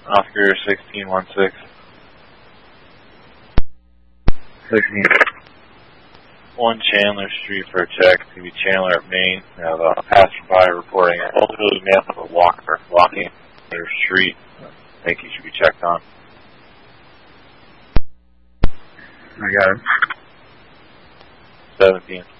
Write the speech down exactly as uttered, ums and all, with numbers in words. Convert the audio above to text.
Oscar sixteen one six. sixteen. one Chandler Street for a check. It's going to be Chandler at Main. We have a passerby reporting an elderly man with a walker walking their street. I think he should be checked on. I got it. seventeen.